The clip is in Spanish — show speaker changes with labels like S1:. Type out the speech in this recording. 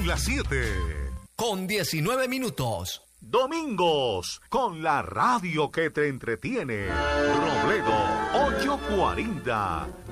S1: las 7.
S2: Con 19 minutos.
S1: Domingos, con la radio que te entretiene. Robledo 840.